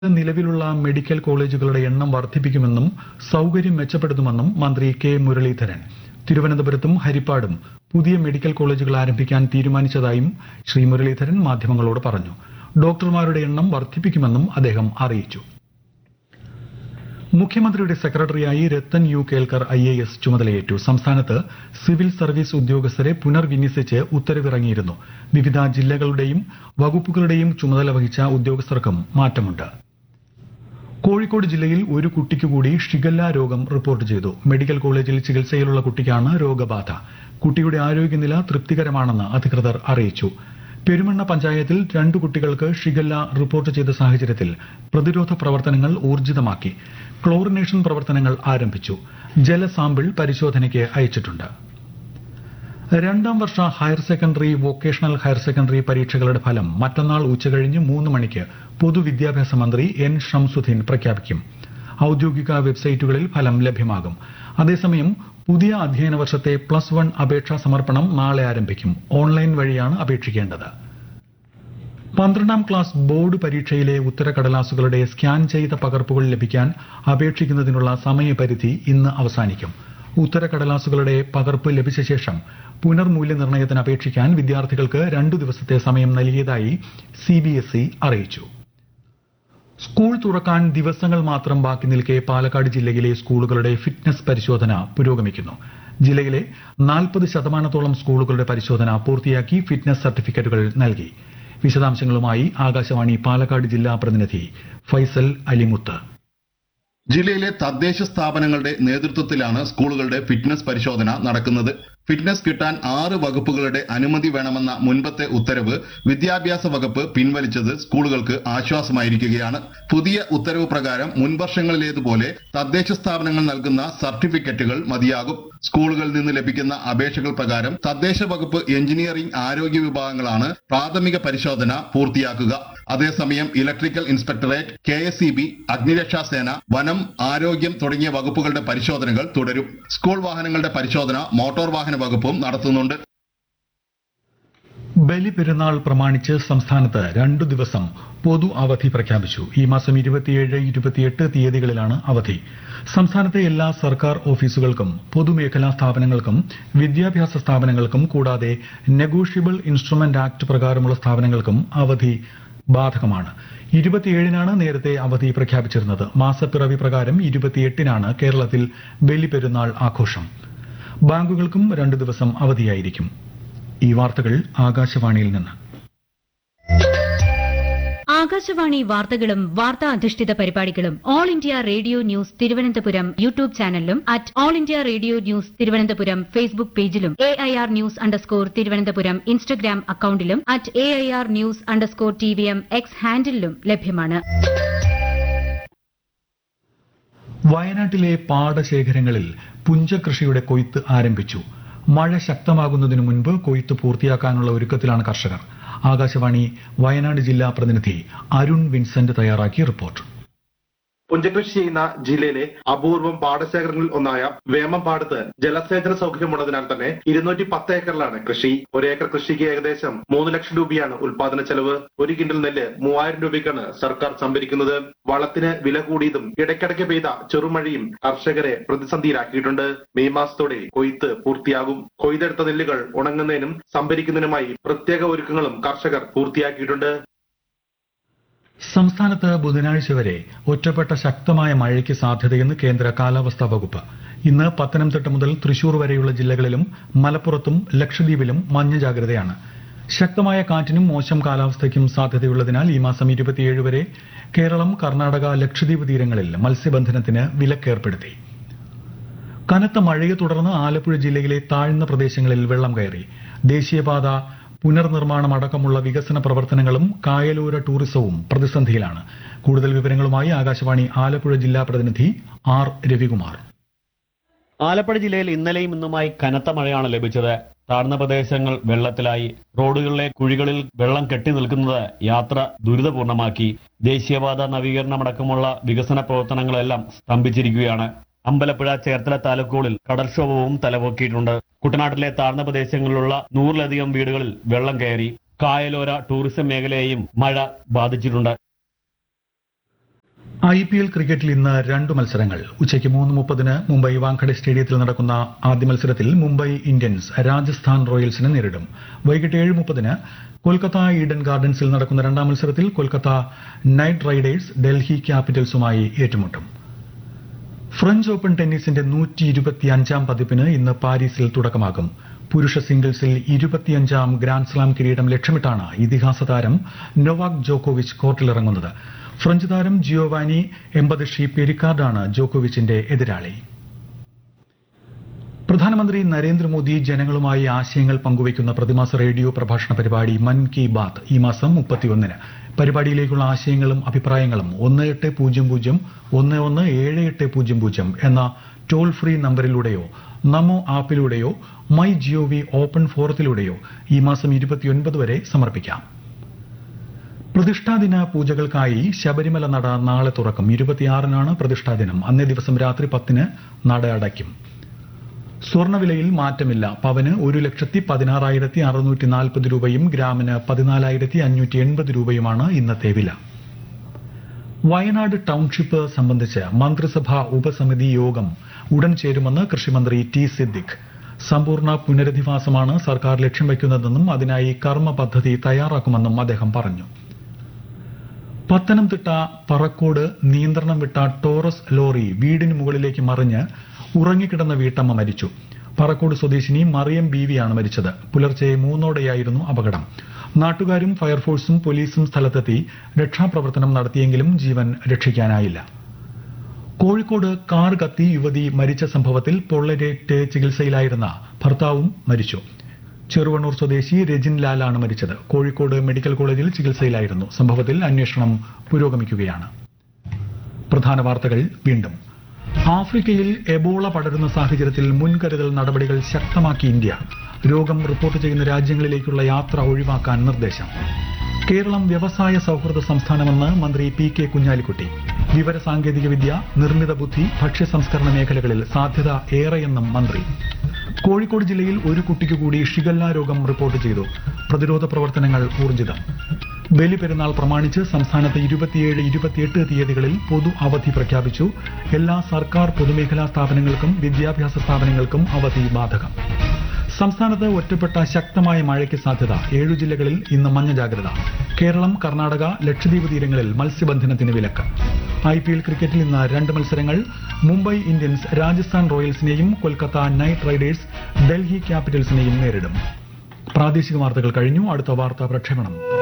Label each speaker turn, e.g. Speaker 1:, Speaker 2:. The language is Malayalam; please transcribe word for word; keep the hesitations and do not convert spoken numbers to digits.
Speaker 1: നിലവിലുള്ള മെഡിക്കൽ കോളേജുകളുടെ എണ്ണം വർദ്ധിപ്പിക്കുമെന്നും സൌകര്യം മെച്ചപ്പെടുത്തുമെന്നും മന്ത്രി കെ മുരളീധരൻ തിരുവനന്തപുരത്തും ഹരിപ്പാടും പുതിയ മെഡിക്കൽ കോളേജുകൾ ആരംഭിക്കാൻ തീരുമാനിച്ചതായും ശ്രീ മുരളീധരൻ മാധ്യമങ്ങളോട് പറഞ്ഞു. ഡോക്ടർമാരുടെ എണ്ണം വർദ്ധിപ്പിക്കുമെന്നും അദ്ദേഹം അറിയിച്ചു. മുഖ്യമന്ത്രിയുടെ സെക്രട്ടറിയായി Ratan U Kelkar I A S ചുമതലയേറ്റു. സംസ്ഥാനത്ത് സിവിൽ സർവീസ് ഉദ്യോഗസ്ഥരെ പുനർവിന്യസിച്ച് ഉത്തരവിറങ്ങിയിരുന്നു. വിവിധ ജില്ലകളുടെയും വകുപ്പുകളുടെയും ചുമതല വഹിച്ച ഉദ്യോഗസ്ഥർക്കും മാറ്റമുണ്ട്. കോഴിക്കോട് ജില്ലയിൽ ഒരു കുട്ടിക്ക് കൂടി ഷിഗല്ല രോഗം റിപ്പോർട്ട് ചെയ്തു. മെഡിക്കൽ കോളേജിൽ ചികിത്സയിലുള്ള കുട്ടിക്കാണ് രോഗബാധ. കുട്ടിയുടെ ആരോഗ്യനില തൃപ്തികരമാണെന്ന് അധികൃതർ അറിയിച്ചു. പെരുമണ്ണ പഞ്ചായത്തിൽ രണ്ടു കുട്ടികൾക്ക് ഷിഗല്ല റിപ്പോർട്ട് ചെയ്ത സാഹചര്യത്തിൽ പ്രതിരോധ പ്രവർത്തനങ്ങൾ ഊർജിതമാക്കി. ക്ലോറിനേഷൻ പ്രവർത്തനങ്ങൾ ആരംഭിച്ചു. ജലസാമ്പിൾ പരിശോധനയ്ക്ക് അയച്ചിട്ടുണ്ട്. രണ്ടാം വർഷ higher secondary vocational higher secondary പരീക്ഷകളുടെ ഫലം മറ്റന്നാൾ ഉച്ചകഴിഞ്ഞ് മൂന്ന് മണിക്ക് പൊതുവിദ്യാഭ്യാസ മന്ത്രി എൻ ഷംസുദ്ദീൻ പ്രഖ്യാപിക്കും. ഔദ്യോഗിക വെബ്സൈറ്റുകളിൽ ഫലം ലഭ്യമാകും. അതേസമയം പുതിയ അധ്യയന വർഷത്തെ പ്ലസ് വൺ അപേക്ഷാ സമർപ്പണം നാളെ ആരംഭിക്കും. ഓൺലൈൻ വഴിയാണ് അപേക്ഷിക്കേണ്ടത്. പന്ത്രണ്ടാം ക്ലാസ് ബോർഡ് പരീക്ഷയിലെ ഉത്തരക്കടലാസുകളുടെ സ്കാൻ ചെയ്ത പകർപ്പുകൾ ലഭിക്കാൻ അപേക്ഷിക്കുന്നതിനുള്ള സമയപരിധി ഇന്ന് അവസാനിക്കും. ഉത്തരക്കടലാസുകളുടെ പകർപ്പ് ലഭിച്ച ശേഷം പുനർമൂല്യനിർണ്ണയത്തിന് അപേക്ഷിക്കാൻ വിദ്യാർത്ഥികൾക്ക് രണ്ടു ദിവസത്തെ സമയം നൽകിയതായി സി ബി എസ് ഇ അറിയിച്ചു. സ്കൂൾ തുറക്കാൻ ദിവസങ്ങൾ മാത്രം ബാക്കി നിൽക്കെ പാലക്കാട് ജില്ലയിലെ സ്കൂളുകളുടെ ഫിറ്റ്നസ് പരിശോധന പുരോഗമിക്കുന്നു. ജില്ലയിലെ നാൽപ്പത് ശതമാനത്തോളം സ്കൂളുകളുടെ പരിശോധന പൂർത്തിയാക്കി ഫിറ്റ്നസ് സർട്ടിഫിക്കറ്റുകൾ നൽകി. വിശദാംശങ്ങളുമായി ആകാശവാണി പാലക്കാട് ജില്ലാ പ്രതിനിധി ഫൈസൽ അലിമുത്ത്.
Speaker 2: ജില്ലയിലെ തദ്ദേശ സ്ഥാപനങ്ങളുടെ നേതൃത്വത്തിലാണ് സ്കൂളുകളുടെ ഫിറ്റ്നസ് പരിശോധന നടക്കുന്നത്. ഫിറ്റ്നസ് കിട്ടാൻ ആറ് വകുപ്പുകളുടെ അനുമതി വേണമെന്ന മുൻപത്തെ ഉത്തരവ് വിദ്യാഭ്യാസ വകുപ്പ് പിൻവലിച്ചത് സ്കൂളുകൾക്ക് ആശ്വാസമായിരിക്കുകയാണ്. പുതിയ ഉത്തരവ് പ്രകാരം മുൻവർഷങ്ങളിലേതുപോലെ തദ്ദേശ സ്ഥാപനങ്ങൾ നൽകുന്ന സർട്ടിഫിക്കറ്റുകൾ മതിയാകും. സ്കൂളുകളിൽ നിന്ന് ലഭിക്കുന്ന അപേക്ഷകൾ പ്രകാരം തദ്ദേശ വകുപ്പ് എഞ്ചിനീയറിംഗ് ആരോഗ്യ വിഭാഗങ്ങളാണ് പ്രാഥമിക പരിശോധന പൂർത്തിയാക്കുക. അതേസമയം electrical inspectorate, K S E B, അഗ്നിരക്ഷാസേന, വനം, ആരോഗ്യം തുടങ്ങിയ വകുപ്പുകളുടെ പരിശോധനകൾ തുടരും. സ്കൂൾ വാഹനങ്ങളുടെ പരിശോധന മോട്ടോർ വാഹന വകുപ്പും നടത്തുന്നുണ്ട്.
Speaker 1: ബലിപെരുന്നാൾ പ്രമാണിച്ച് സംസ്ഥാനത്ത് രണ്ടു ദിവസം പൊതു അവധി പ്രഖ്യാപിച്ചു. ഈ മാസം ഇരുപത്തിയേഴ് ഇരുപത്തിയെട്ട് തീയതികളിലാണ് അവധി. സംസ്ഥാനത്തെ എല്ലാ സർക്കാർ ഓഫീസുകൾക്കും പൊതുമേഖലാ സ്ഥാപനങ്ങൾക്കും വിദ്യാഭ്യാസ സ്ഥാപനങ്ങൾക്കും കൂടാതെ നെഗോഷ്യബിൾ ഇൻസ്ട്രുമെന്റ് ആക്ട് പ്രകാരമുള്ള സ്ഥാപനങ്ങൾക്കും അവധി ബാധകമാണ്. ഇരുപത്തിയേഴിനാണ് നേരത്തെ അവധി പ്രഖ്യാപിച്ചിരുന്നത്. മാസപ്പിറവി പ്രകാരം ഇരുപത്തിയെട്ടിനാണ് കേരളത്തിൽ ബലിപെരുന്നാൾ ആഘോഷം. ബാങ്കുകൾക്കും രണ്ടു ദിവസം അവധിയായിരിക്കും. ഈ വാർത്തകൾ ആകാശവാണിയിൽ നിന്ന്.
Speaker 3: ആകാശവാണി വാർത്തകളും വാർത്താ അധിഷ്ഠിത പരിപാടികളും all India radio news Thiruvananthapuram YouTube ചാനലിലും at all India radio news Thiruvananthapuram Facebook പേജിലും A I R news underscore Thiruvananthapuram Instagram അക്കൌണ്ടിലും at A I R news underscore T V M X ഹാൻഡിലും ലഭ്യമാണ്.
Speaker 1: വയനാട്ടിലെ പാടശേഖരങ്ങളിൽ പുഞ്ചകൃഷിയുടെ കൊയ്ത്ത് ആരംഭിച്ചു. മഴ ശക്തമാകുന്നതിനു മുൻപ് കൊയ്ത്ത് പൂർത്തിയാക്കാനുള്ള ഒരുക്കത്തിലാണ് കർഷകർ. ആകാശവാണി വയനാട് ജില്ലാ പ്രതിനിധി അരുൺ വിൻസെന്റ് തയ്യാറാക്കിയ റിപ്പോർട്ട്.
Speaker 4: പുഞ്ചകൃഷി ചെയ്യുന്ന ജില്ലയിലെ അപൂർവം പാടശേഖരങ്ങളിൽ ഒന്നായ വേമമ്പാടത്ത് ജലസേചന സൗകര്യമുള്ളതിനാൽ തന്നെ ഇരുന്നൂറ്റി പത്ത് ഏക്കറിലാണ് കൃഷി. ഒരേക്കർ കൃഷിക്ക് ഏകദേശം മൂന്ന് ലക്ഷം രൂപയാണ് ഉൽപാദന ചെലവ്. ഒരു കിൻഡൽ നെല്ല് മൂവായിരം രൂപയ്ക്കാണ് സർക്കാർ സംഭരിക്കുന്നത്. വളത്തിന് വില കൂടിയതും ഇടയ്ക്കിടയ്ക്ക് പെയ്ത ചെറുമഴയും കർഷകരെ പ്രതിസന്ധിയിലാക്കിയിട്ടുണ്ട്. മെയ് മാസത്തോടെ കൊയ്ത്ത് പൂർത്തിയാകും. കൊയ്തെടുത്ത നെല്ലുകൾ ഉണങ്ങുന്നതിനും സംഭരിക്കുന്നതിനുമായി പ്രത്യേക ഒരുക്കങ്ങളും കർഷകർ പൂർത്തിയാക്കിയിട്ടുണ്ട്.
Speaker 1: സംസ്ഥാനത്ത് ബുധനാഴ്ച വരെ ഒറ്റപ്പെട്ട ശക്തമായ മഴയ്ക്ക് സാധ്യതയെന്ന് കേന്ദ്ര കാലാവസ്ഥാ വകുപ്പ്. ഇന്ന് പത്തനംതിട്ട മുതൽ തൃശൂർ വരെയുള്ള ജില്ലകളിലും മലപ്പുറത്തും ലക്ഷദ്വീപിലും മഞ്ഞ ജാഗ്രതയാണ്. ശക്തമായ കാറ്റിനും മോശം കാലാവസ്ഥയ്ക്കും സാധ്യതയുള്ളതിനാൽ ഈ മാസം ഇരുപത്തിയേഴ് വരെ കേരളം, കർണാടക, ലക്ഷദ്വീപ് തീരങ്ങളിൽ മത്സ്യബന്ധനത്തിന് വിലക്കേർപ്പെടുത്തി. കനത്ത മഴയെ തുടർന്ന് ആലപ്പുഴ ജില്ലയിലെ താഴ്ന്ന പ്രദേശങ്ങളിൽ വെള്ളം കയറി. ദേശീയപാത പുനർനിർമ്മാണം അടക്കമുള്ള വികസന പ്രവർത്തനങ്ങളും കായലോര ടൂറിസവും പ്രതിസന്ധിയിലാണ്. കൂടുതൽ വിവരങ്ങളുമായി ആകാശവാണി ആലപ്പുഴ ജില്ലാ പ്രതിനിധി ആർ രവികുമാർ.
Speaker 5: ആലപ്പുഴ ജില്ലയിൽ ഇന്നലെയും ഇന്നുമായി കനത്ത മഴയാണ് ലഭിച്ചത്. താഴ്ന്ന പ്രദേശങ്ങൾ വെള്ളത്തിലായി. റോഡുകളിലെ കുഴികളിൽ വെള്ളം കെട്ടി നിൽക്കുന്നത് യാത്ര ദുരിതപൂർണമാക്കി. ദേശീയപാത നവീകരണമടക്കമുള്ള വികസന പ്രവർത്തനങ്ങളെല്ലാം സ്തംഭിച്ചിരിക്കുകയാണ്. അമ്പലപ്പുഴ, ചേർത്തല താലൂക്കുകളിൽ കടൽക്ഷോഭവും തലപൊക്കിയിട്ടുണ്ട്. കുട്ടനാട്ടിലെ താഴ്ന്ന പ്രദേശങ്ങളിലുള്ള നൂറിലധികം വീടുകളിൽ വെള്ളം കയറി. കായലോര ടൂറിസം മേഖലയെയും മഴ ബാധിച്ചിട്ടുണ്ട്.
Speaker 1: ഐ പി എൽ ക്രിക്കറ്റിൽ ഇന്ന് രണ്ട് മത്സരങ്ങൾ ഉച്ചയ്ക്ക് മൂന്ന് മുപ്പതിന് മുംബൈ വാങ്കഡെ സ്റ്റേഡിയത്തിൽ നടക്കുന്ന ആദ്യ മത്സരത്തിൽ മുംബൈ ഇന്ത്യൻസ് രാജസ്ഥാൻ റോയൽസിനെ നേരിടും. വൈകിട്ട് ഏഴ് മുപ്പതിന് കൊൽക്കത്ത ഈഡൻ ഗാർഡൻസിൽ നടക്കുന്ന രണ്ടാം മത്സരത്തിൽ കൊൽക്കത്ത നൈറ്റ് റൈഡേഴ്സ് ഡൽഹി ക്യാപിറ്റൽസുമായി ഏറ്റുമുട്ടും. ഫ്രഞ്ച് ഓപ്പൺ ടെന്നീസിന്റെ നൂറ്റി ഇരുപത്തിയഞ്ചാം പതിപ്പിന് ഇന്ന് പാരീസിൽ തുടക്കമാകും. പുരുഷ സിംഗിൾസിൽ ഇരുപത്തിയഞ്ചാം ഗ്രാൻഡ്സ്ലാം കിരീടം ലക്ഷ്യമിട്ടാണ് ഇതിഹാസ താരം നൊവാക് ജോക്കോവിച്ച് കോർട്ടിലിറങ്ങുന്നത്. ഫ്രഞ്ച് താരം ജിയോവാനി എംബദഷി പെരിക്കാർഡാണ് ജോക്കോവിച്ചിന്റെ എതിരാളി. പ്രധാനമന്ത്രി നരേന്ദ്രമോദി ജനങ്ങളുമായി ആശയങ്ങൾ പങ്കുവയ്ക്കുന്ന പ്രതിമാസ റേഡിയോ പ്രഭാഷണ പരിപാടി മൻ കി ബാത്ത് ഈ മാസം മുപ്പത്തിയൊന്നിന്. പരിപാടിയിലേക്കുള്ള ആശയങ്ങളും അഭിപ്രായങ്ങളും ഒന്ന് എട്ട് പൂജ്യം പൂജ്യം ഒന്ന് ഒന്ന് ഏഴ് എട്ട് പൂജ്യം പൂജ്യം എന്ന toll free നമ്പറിലൂടെയോ Namo ആപ്പിലൂടെയോ my G O V open ഫോറത്തിലൂടെയോ ഈ മാസം ഇരുപത്തിയൊൻപത് വരെ സമർപ്പിക്കാം. പ്രതിഷ്ഠാദിന പൂജകൾക്കായി ശബരിമല നട നാളെ തുറക്കും. ഇരുപത്തിയാറിനാണ് പ്രതിഷ്ഠാദിനം. അന്നേ ദിവസം രാത്രി പത്തിന് നട അടയ്ക്കും. സ്വർണ്ണവിലയിൽ മാറ്റമില്ല. പവന് ഒരു ലക്ഷത്തി പതിനാറായിരത്തി അറുന്നൂറ്റി നാൽപ്പത് രൂപയും ഗ്രാമിന് പതിനാലായിരത്തി അഞ്ഞൂറ്റി എൺപത് രൂപയുമാണ് ഇന്നത്തെ വില. വയനാട് ടൌൺഷിപ്പ് സംബന്ധിച്ച് മന്ത്രിസഭാ ഉപസമിതി യോഗം ഉടൻ ചേരുമെന്ന് കൃഷിമന്ത്രി ടി സിദ്ദിഖ്. സമ്പൂർണ്ണ പുനരധിവാസമാണ് സർക്കാർ ലക്ഷ്യം വയ്ക്കുന്നതെന്നും അതിനായി കർമ്മ പദ്ധതി തയ്യാറാക്കുമെന്നും അദ്ദേഹം പറഞ്ഞു. പത്തനംതിട്ട പറക്കോട് നിയന്ത്രണം വിട്ട ടോറസ് ലോറി വീടിന് മുകളിലേക്ക് മറിഞ്ഞ് ഉറങ്ങിക്കിടന്ന വീട്ടമ്മ മരിച്ചു. പറക്കോട് സ്വദേശിനി മറിയം ബീവിയാണ് മരിച്ചത്. പുലർച്ചെ മൂന്നോടെയായിരുന്നു അപകടം. നാട്ടുകാരും ഫയർഫോഴ്സും പോലീസും സ്ഥലത്തെത്തി രക്ഷാപ്രവർത്തനം നടത്തിയെങ്കിലും ജീവൻ രക്ഷിക്കാനായില്ല. കോഴിക്കോട് കാർ കത്തി യുവതി മരിച്ച സംഭവത്തിൽ പൊള്ളലേറ്റ് ചികിത്സയിലായിരുന്ന ഭർത്താവും മരിച്ചു. ചെറുവണ്ണൂർ സ്വദേശി രജിൻ ലാലാണ് മരിച്ചത്. കോഴിക്കോട് മെഡിക്കൽ കോളേജിൽ ചികിത്സയിലായിരുന്നു. സംഭവത്തിൽ അന്വേഷണം പുരോഗമിക്കുകയാണ്. പ്രധാന വാർത്തകൾ വീണ്ടും. ആഫ്രിക്കയിൽ എബോള പടരുന്ന സാഹചര്യത്തിൽ മുൻകരുതൽ നടപടികൾ ശക്തമാക്കി ഇന്ത്യ. രോഗം റിപ്പോർട്ട് ചെയ്യുന്ന രാജ്യങ്ങളിലേക്കുള്ള യാത്ര ഒഴിവാക്കാൻ നിർദ്ദേശം. കേരളം വ്യവസായ സൌഹൃദ സംസ്ഥാനമെന്ന് മന്ത്രി പി കെ കുഞ്ഞാലിക്കുട്ടി. വിവരസാങ്കേതികവിദ്യ, നിർമ്മിത ബുദ്ധി, ഭക്ഷ്യ സംസ്കരണ മേഖലകളിൽ സാധ്യത ഏറെയെന്നും മന്ത്രി. കോഴിക്കോട് ജില്ലയിൽ ഒരു കുട്ടിക്ക് കൂടി ഷിഗല്ല രോഗം റിപ്പോർട്ട് ചെയ്തു. പ്രതിരോധ പ്രവർത്തനങ്ങൾ ഊർജിതം. ബലിപെരുന്നാൾ പ്രമാണിച്ച് സംസ്ഥാനത്ത് ഇരുപത്തിയേഴ് ഇരുപത്തിയെട്ട് തീയതികളിൽ പൊതു അവധി പ്രഖ്യാപിച്ചു. എല്ലാ സർക്കാർ പൊതുമേഖലാ സ്ഥാപനങ്ങൾക്കും വിദ്യാഭ്യാസ സ്ഥാപനങ്ങൾക്കും അവധി ബാധകം. സംസ്ഥാനത്ത് ഒറ്റപ്പെട്ട ശക്തമായ മഴയ്ക്ക് സാധ്യത. ഏഴു ജില്ലകളിൽ ഇന്ന് മഞ്ഞ ജാഗ്രത. കേരളം, കർണാടക, ലക്ഷദ്വീപ് തീരങ്ങളിൽ മത്സ്യബന്ധനത്തിന് വിലക്ക്. ഐ പി എൽ ക്രിക്കറ്റിൽ ഇന്ന് രണ്ട് മത്സരങ്ങൾ. Mumbai Indians Rajasthan റോയൽസിനെയും Kolkata night Riders Delhi ക്യാപിറ്റൽസിനെയും നേരിടും. പ്രാദേശിക വാർത്തകൾ കഴിഞ്ഞു. അടുത്ത വാർത്താ പ്രക്ഷേപണം